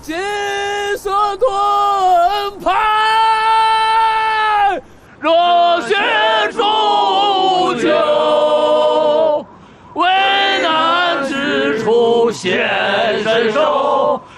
金色盾牌，热血铸就，危难之处显身手，